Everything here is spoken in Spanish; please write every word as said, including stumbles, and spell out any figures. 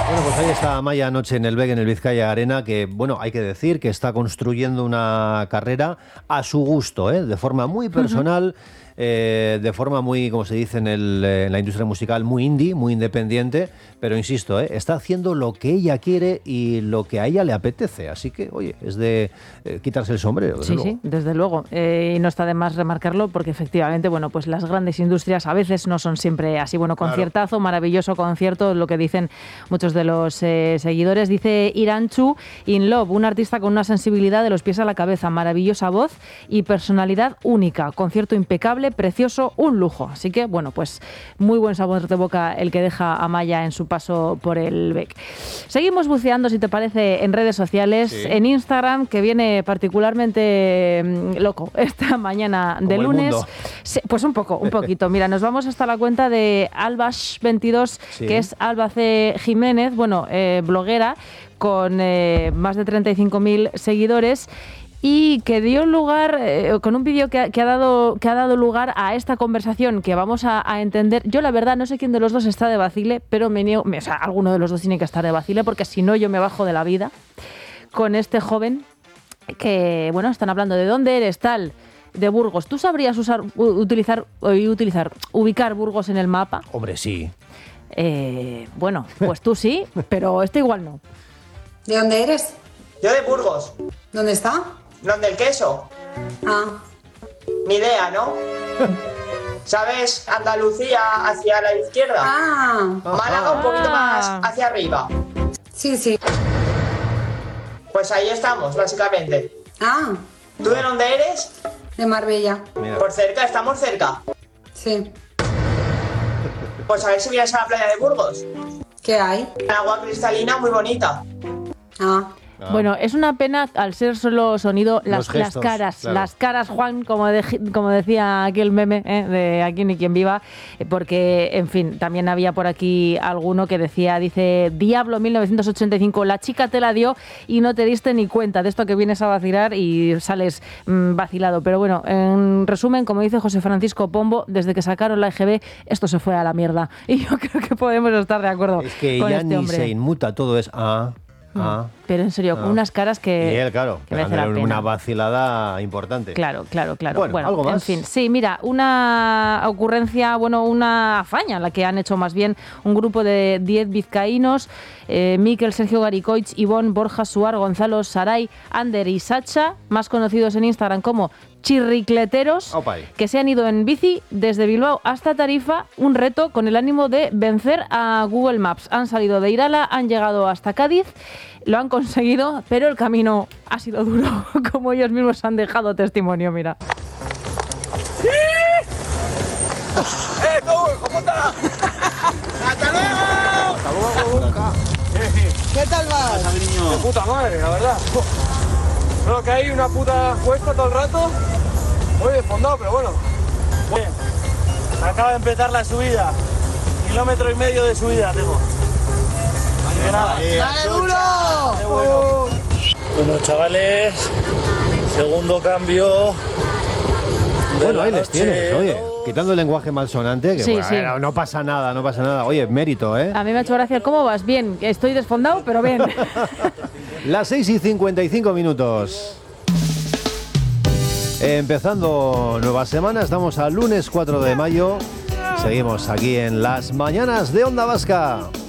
Bueno, pues ahí está Amaia anoche en el B E C, en el Vizcaya Arena, que, bueno, hay que decir que está construyendo una carrera a su gusto, ¿eh? De forma muy personal, uh-huh. eh, de forma muy, como se dice en, el, en la industria musical, muy indie, muy independiente, pero insisto, ¿eh? Está haciendo lo que ella quiere y lo que a ella le apetece, así que, oye, es de eh, quitarse el sombrero. Desde sí, luego. sí, desde luego, eh, y no está de más remarcarlo porque efectivamente, bueno, pues las grandes industrias a veces no son siempre así. Bueno, conciertazo, claro. Maravilloso concierto, lo que dicen muchos de los eh, seguidores. Dice Iranchu In Love, un artista con una sensibilidad de los pies a la cabeza, maravillosa voz y personalidad única, concierto impecable, precioso, un lujo. Así que, bueno, pues muy buen sabor de boca el que deja Amaia en su paso por el B E C. Seguimos buceando, si te parece, en redes sociales, sí. En Instagram, que viene particularmente mmm, loco esta mañana de Como lunes. Sí, pues un poco, un poquito. Mira, nos vamos hasta la cuenta de Albash veintidós, sí. Que es Alba C. Jiménez, bueno, eh, bloguera, con eh, más de treinta y cinco mil seguidores, y que dio lugar, eh, con un vídeo que, que, ha dado, que ha dado lugar a esta conversación que vamos a, a entender. Yo la verdad no sé quién de los dos está de vacile, pero me niego, o sea, alguno de los dos tiene que estar de vacile, porque si no yo me bajo de la vida con este joven que, bueno, están hablando de dónde eres, tal, de Burgos. ¿Tú sabrías usar, utilizar, utilizar, ubicar Burgos en el mapa? Hombre, sí. Eh, bueno, pues tú sí, pero este igual no. ¿De dónde eres? Yo de Burgos. ¿Dónde está? ¿Dónde el queso? Ah. Ni idea, ¿no? ¿Sabes? Andalucía hacia la izquierda. Ah. Málaga un poquito más hacia arriba. Sí, sí. Pues ahí estamos, básicamente. Ah. ¿Tú de dónde eres? De Marbella. Mira. Por cerca, estamos cerca. Sí. Pues a ver si vienes a la playa de Burgos. ¿Qué hay? Agua cristalina muy bonita. Ah. Ah. Bueno, es una pena al ser solo sonido las, gestos, las caras, claro. las caras, Juan, como, de, como decía aquí el meme ¿eh? de Aquí ni quien viva, porque, en fin, también había por aquí alguno que decía, dice, Diablo mil novecientos ochenta y cinco, la chica te la dio y no te diste ni cuenta de esto que vienes a vacilar y sales mmm, vacilado. Pero bueno, en resumen, como dice José Francisco Pombo, desde que sacaron la E G B, esto se fue a la mierda. Y yo creo que podemos estar de acuerdo es que con ya este ni hombre. Se inmuta, todo es... Ah. Ah, pero en serio, ah. con unas caras que, y él, claro, que merece la pena. Una vacilada importante. Claro, claro, claro. Bueno, bueno, ¿algo más? En fin, sí, mira, una ocurrencia, bueno, una hazaña, la que han hecho más bien un grupo de diez vizcaínos, eh, Miquel, Sergio Garicoich, Ivón, Borja, Suar, Gonzalo, Saray, Ander y Sacha, más conocidos en Instagram como chirricleteros, Opay. Que se han ido en bici desde Bilbao hasta Tarifa, un reto con el ánimo de vencer a Google Maps. Han salido de Irala, han llegado hasta Cádiz, lo han conseguido, pero el camino ha sido duro, como ellos mismos han dejado testimonio, mira. ¡Sí! ¡Eh, tú! ¿Cómo estás? ¡Hasta luego! ¡Hasta luego, Luca! ¿Qué tal vas? De puta madre, la verdad. Solo que hay una puta cuesta todo el rato. Muy desfondado, pero bueno. Bien. Acaba de empezar la subida. Kilómetro y medio de subida tengo. Así que nada. ¡Dale duro! Bueno. bueno, chavales. Segundo cambio. Bueno, ahí les tienes, oye. Quitando el lenguaje malsonante, que sí, bueno, sí. no, no pasa nada, no pasa nada. Oye, mérito, ¿eh? A mí me ha hecho gracia. ¿Cómo vas? Bien, estoy desfondado, pero bien. Las seis y cincuenta y cinco minutos. Empezando nueva semana, estamos al lunes cuatro de mayo. Seguimos aquí en Las Mañanas de Onda Vasca.